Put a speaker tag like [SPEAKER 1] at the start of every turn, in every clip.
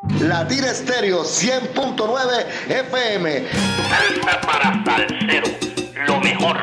[SPEAKER 1] Latina Estéreo 100.9 FM.
[SPEAKER 2] Salsa para salsero, lo mejor.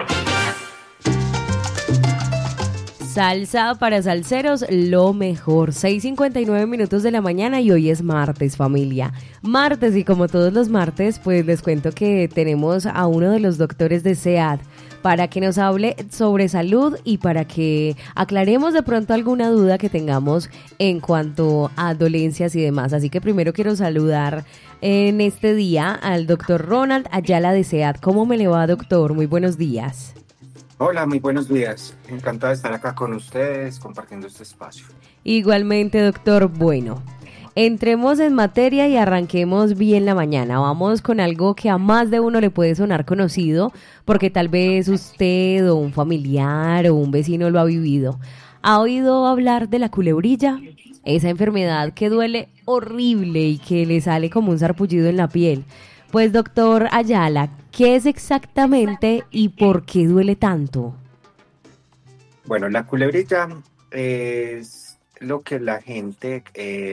[SPEAKER 3] Salsa para salseros, lo mejor. 6:59 minutos de la mañana y hoy es martes, familia. Martes, y como todos los martes, pues les cuento que tenemos a uno de los doctores de SEAD para que nos hable sobre salud y para que aclaremos de pronto alguna duda que tengamos en cuanto a dolencias y demás. Así que primero quiero saludar en este día al doctor Ronald Ayala de SEAD. ¿Cómo me le va, doctor? Muy buenos días.
[SPEAKER 4] Hola, muy buenos días. Encantado de estar acá con ustedes compartiendo este espacio.
[SPEAKER 3] Igualmente, doctor. Bueno, entremos en materia y arranquemos bien la mañana. Vamos con algo que a más de uno le puede sonar conocido, porque tal vez usted o un familiar o un vecino lo ha vivido. ¿Ha oído hablar de la culebrilla? Esa enfermedad que duele horrible y que le sale como un sarpullido en la piel. Pues, doctor Ayala, ¿qué es exactamente y por qué duele tanto?
[SPEAKER 4] Bueno, la culebrilla es lo que la gente...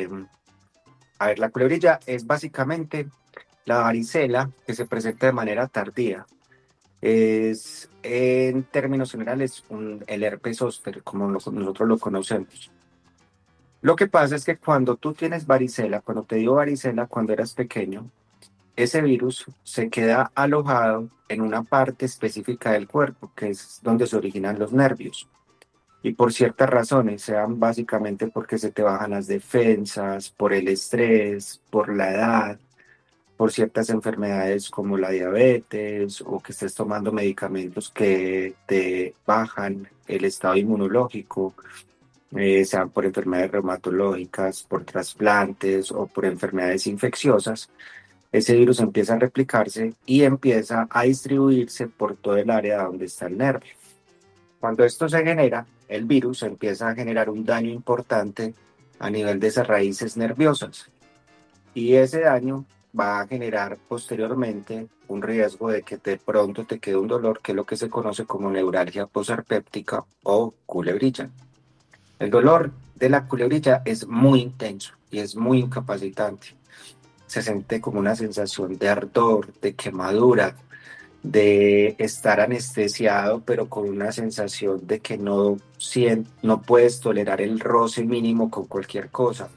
[SPEAKER 4] la culebrilla es básicamente la varicela que se presenta de manera tardía. Es, en términos generales, el herpes zóster, como nosotros lo conocemos. Lo que pasa es que cuando tú tienes varicela, cuando te dio varicela cuando eras pequeño, ese virus se queda alojado en una parte específica del cuerpo, que es donde se originan los nervios. Y por ciertas razones, sean básicamente porque se te bajan las defensas, por el estrés, por la edad, por ciertas enfermedades como la diabetes o que estés tomando medicamentos que te bajan el estado inmunológico, sean por enfermedades reumatológicas, por trasplantes o por enfermedades infecciosas. Ese virus empieza a replicarse y empieza a distribuirse por todo el área donde está el nervio. Cuando esto se genera, el virus empieza a generar un daño importante a nivel de esas raíces nerviosas. Y ese daño va a generar posteriormente un riesgo de que de pronto te quede un dolor, que es lo que se conoce como neuralgia posherpéptica o culebrilla. El dolor de la culebrilla es muy intenso y es muy incapacitante. Se siente como una sensación de ardor, de quemadura, de estar anestesiado, pero con una sensación de que no puedes tolerar el roce mínimo con cualquier cosa.